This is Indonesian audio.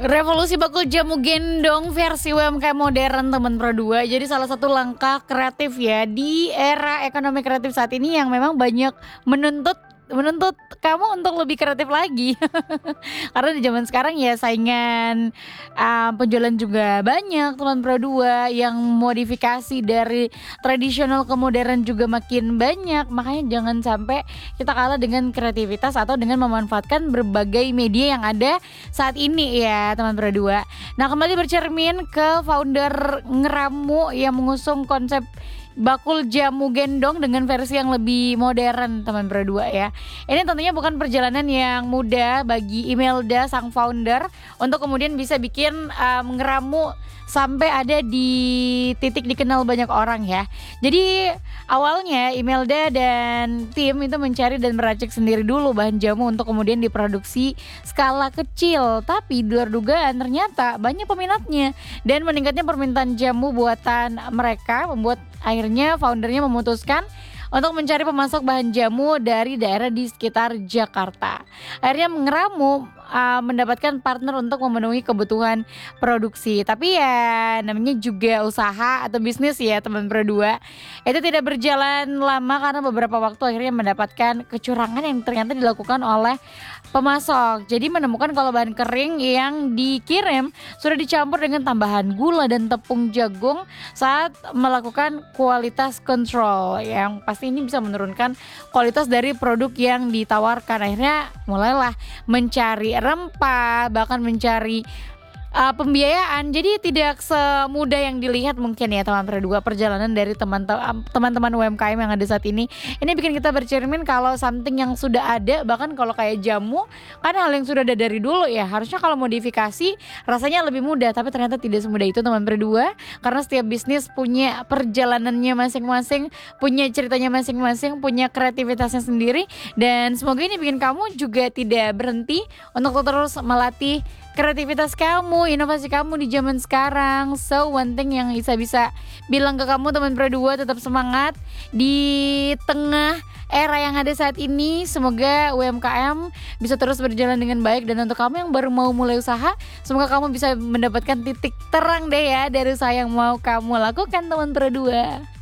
Revolusi bakul jamu gendong versi UMKM modern teman Pro 2. Jadi salah satu langkah kreatif ya di era ekonomi kreatif saat ini yang memang banyak menuntut menuntut kamu untuk lebih kreatif lagi. Karena di zaman sekarang ya saingan, penjualan juga banyak teman Pro 2 yang modifikasi dari tradisional ke modern juga makin banyak. Makanya jangan sampai kita kalah dengan kreativitas atau dengan memanfaatkan berbagai media yang ada saat ini ya teman Pro 2. Nah, kembali bercermin ke founder Ngeramu yang mengusung konsep bakul jamu gendong dengan versi yang lebih modern teman Pro 2 ya. Ini tentunya bukan perjalanan yang mudah bagi Imelda sang founder untuk kemudian bisa bikin Ngeramu sampai ada di titik dikenal banyak orang ya. Jadi awalnya Imelda dan tim itu mencari dan meracik sendiri dulu bahan jamu untuk kemudian diproduksi skala kecil. Tapi di luar dugaan ternyata banyak peminatnya dan meningkatnya permintaan jamu buatan mereka membuat akhirnya foundernya memutuskan untuk mencari pemasok bahan jamu dari daerah di sekitar Jakarta. Akhirnya Ngeramu mendapatkan partner untuk memenuhi kebutuhan produksi. Tapi ya namanya juga usaha atau bisnis ya teman Pro 2. Itu tidak berjalan lama karena beberapa waktu akhirnya mendapatkan kecurangan yang ternyata dilakukan oleh pemasok. Jadi menemukan kalau bahan kering yang dikirim sudah dicampur dengan tambahan gula dan tepung jagung saat melakukan kualitas control yang pasti ini bisa menurunkan kualitas dari produk yang ditawarkan. Akhirnya mulailah mencari rempah, bahkan mencari pembiayaan. Jadi tidak semudah yang dilihat mungkin ya teman Pro 2 perjalanan dari teman-teman UMKM yang ada saat ini. Ini bikin kita bercermin kalau something yang sudah ada, bahkan kalau kayak jamu kan hal yang sudah ada dari dulu ya. Harusnya kalau modifikasi rasanya lebih mudah, tapi ternyata tidak semudah itu teman Pro 2. Karena setiap bisnis punya perjalanannya masing-masing, punya ceritanya masing-masing, punya kreativitasnya sendiri. Dan semoga ini bikin kamu juga tidak berhenti untuk terus melatih kreativitas kamu, inovasi kamu di zaman sekarang. So one thing yang bisa bilang ke kamu teman Pro 2, tetap semangat di tengah era yang ada saat ini. Semoga UMKM bisa terus berjalan dengan baik. Dan untuk kamu yang baru mau mulai usaha, semoga kamu bisa mendapatkan titik terang deh ya dari usaha yang mau kamu lakukan teman Pro 2.